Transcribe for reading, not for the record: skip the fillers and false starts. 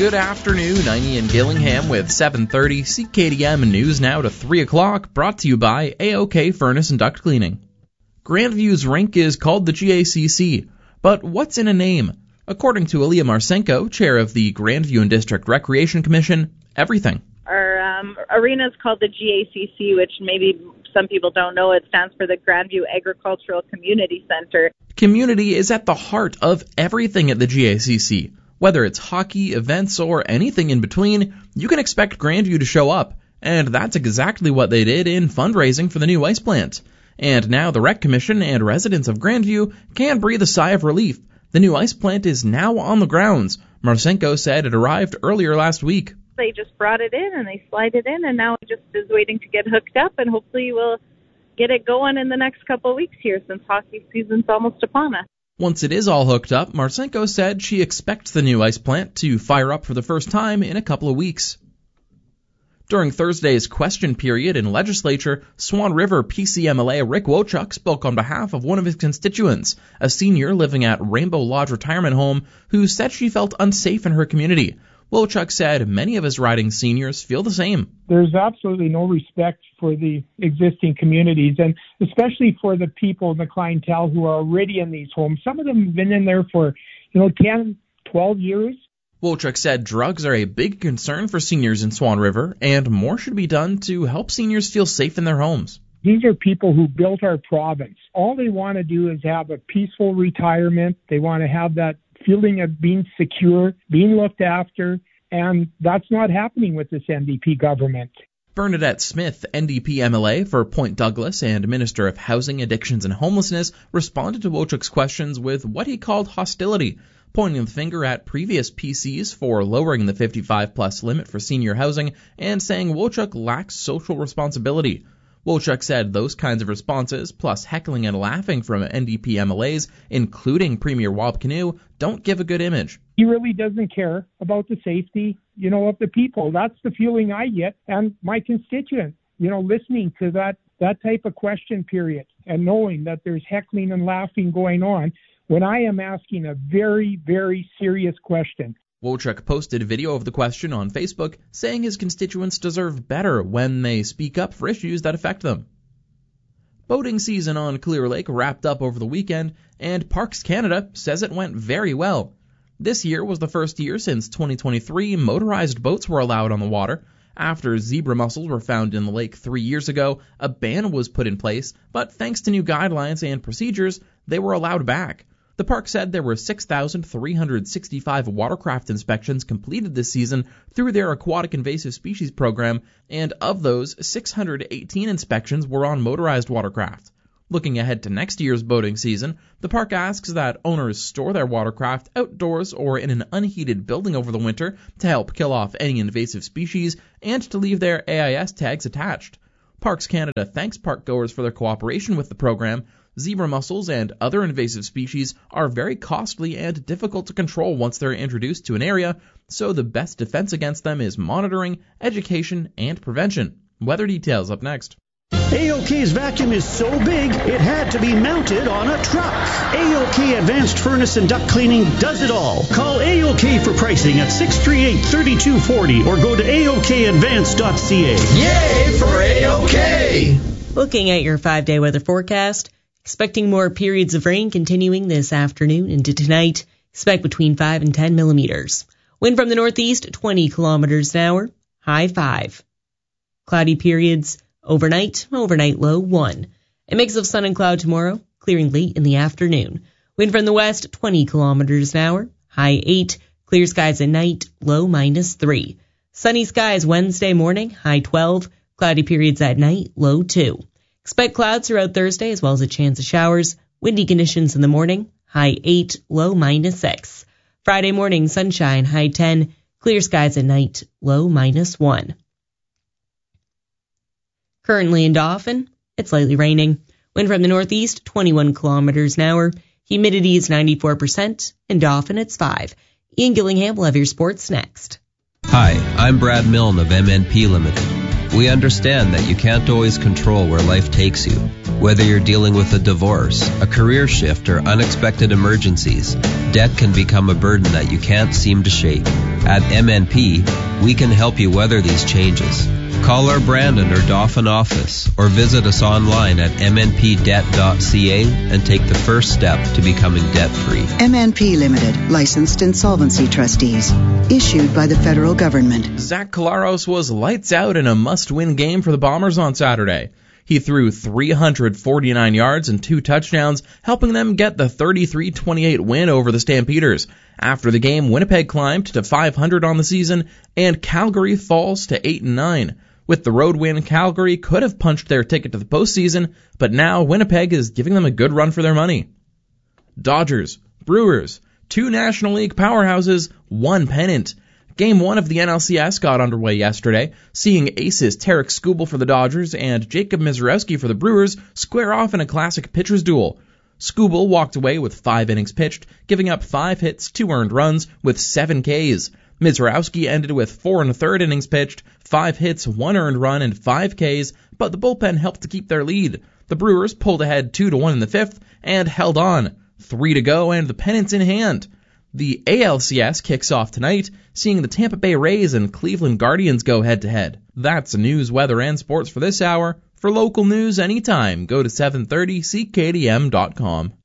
Good afternoon, I'm Ian Gillingham with 7:30 CKDM News now to 3 o'clock, brought to you by AOK Furnace and Duct Cleaning. Grandview's rink is called the GACC, but what's in a name? According to Ilya Marchenko, chair of the Grandview and District Recreation Commission, everything. Our arena is called the GACC, which maybe some people don't know. It stands for the Grandview Agricultural Community Center. Community is at the heart of everything at the GACC. Whether it's hockey, events, or anything in between, you can expect Grandview to show up, and that's exactly what they did in fundraising for the new ice plant. And now the Rec Commission and residents of Grandview can breathe a sigh of relief. The new ice plant is now on the grounds. Marchenko said it arrived earlier last week. They just brought it in and they slide it in, and now it just is waiting to get hooked up, and hopefully we'll get it going in the next couple of weeks here since hockey season's almost upon us. Once it is all hooked up, Marchenko said she expects the new ice plant to fire up for the first time in a couple of weeks. During Thursday's question period in legislature, Swan River PCMLA Rick Wochuk spoke on behalf of one of his constituents, a senior living at Rainbow Lodge Retirement Home, who said she felt unsafe in her community. Wochuk said many of his riding seniors feel the same. There's absolutely no respect for the existing communities, and especially for the people in the clientele who are already in these homes. Some of them have been in there for, 10, 12 years. Wochuk said drugs are a big concern for seniors in Swan River, and more should be done to help seniors feel safe in their homes. These are people who built our province. All they want to do is have a peaceful retirement. They want to have that feeling of being secure, being looked after, and that's not happening with this NDP government. Bernadette Smith, NDP MLA for Point Douglas and Minister of Housing, Addictions and Homelessness, responded to Wochuk's questions with what he called hostility, pointing the finger at previous PCs for lowering the 55-plus limit for senior housing and saying Wochuk lacks social responsibility. Wochuk said those kinds of responses, plus heckling and laughing from NDP MLAs, including Premier Wab Kinew, don't give a good image. He really doesn't care about the safety, of the people. That's the feeling I get, and my constituents, listening to that type of question period and knowing that there's heckling and laughing going on when I am asking a very, very serious question. Wochuk posted a video of the question on Facebook, saying his constituents deserve better when they speak up for issues that affect them. Boating season on Clear Lake wrapped up over the weekend, and Parks Canada says it went very well. This year was the first year since 2023 motorized boats were allowed on the water. After zebra mussels were found in the lake 3 years ago, a ban was put in place, but thanks to new guidelines and procedures, they were allowed back. The park said there were 6,365 watercraft inspections completed this season through their aquatic invasive species program, and of those, 618 inspections were on motorized watercraft. Looking ahead to next year's boating season, the park asks that owners store their watercraft outdoors or in an unheated building over the winter to help kill off any invasive species and to leave their AIS tags attached. Parks Canada thanks parkgoers for their cooperation with the program. Zebra mussels and other invasive species are very costly and difficult to control once they're introduced to an area, so the best defense against them is monitoring, education, and prevention. Weather details up next. AOK's vacuum is so big, it had to be mounted on a truck. AOK Advanced Furnace and Duct Cleaning does it all. Call AOK for pricing at 638-3240 or go to aokadvanced.ca. Yay for AOK! Looking at your 5-day weather forecast, expecting more periods of rain continuing this afternoon into tonight. Expect between 5 and 10 millimeters. Wind from the northeast, 20 kilometers an hour, high 5. Cloudy periods overnight low 1. A mix of sun and cloud tomorrow, clearing late in the afternoon. Wind from the west, 20 kilometers an hour, high 8. Clear skies at night, low -3. Sunny skies Wednesday morning, high 12. Cloudy periods at night, low 2. Expect clouds throughout Thursday as well as a chance of showers. Windy conditions in the morning, high 8, low -6. Friday morning, sunshine, high 10. Clear skies at night, low -1. Currently in Dauphin, it's lightly raining. Wind from the northeast, 21 kilometers an hour. Humidity is 94%. In Dauphin, it's 5. Ian Gillingham will have your sports next. Hi, I'm Brad Milne of MNP Limited. We understand that you can't always control where life takes you. Whether you're dealing with a divorce, a career shift, or unexpected emergencies, debt can become a burden that you can't seem to shake. At MNP, we can help you weather these changes. Call our Brandon or Dauphin office or visit us online at mnpdebt.ca and take the first step to becoming debt-free. MNP Limited, licensed insolvency trustees, issued by the federal government. Zach Collaros was lights out in a must-win game for the Bombers on Saturday. He threw 349 yards and 2 touchdowns, helping them get the 33-28 win over the Stampeders. After the game, Winnipeg climbed to 500 on the season, and Calgary falls to 8-9. With the road win, Calgary could have punched their ticket to the postseason, but now Winnipeg is giving them a good run for their money. Dodgers, Brewers, 2 National League powerhouses, 1 pennant. Game 1 of the NLCS got underway yesterday, seeing aces Tarek Skubal for the Dodgers and Jacob Misiorowski for the Brewers square off in a classic pitcher's duel. Skubal walked away with 5 innings pitched, giving up 5 hits, 2 earned runs, with 7 Ks. Misiorowski ended with 4 1/3 innings pitched, 5 hits, 1 earned run, and 5 Ks, but the bullpen helped to keep their lead. The Brewers pulled ahead 2-1 in the 5th and held on. 3 to go and the pennant's in hand. The ALCS kicks off tonight, seeing the Tampa Bay Rays and Cleveland Guardians go head-to-head. That's news, weather, and sports for this hour. For local news anytime, go to 730ckdm.com.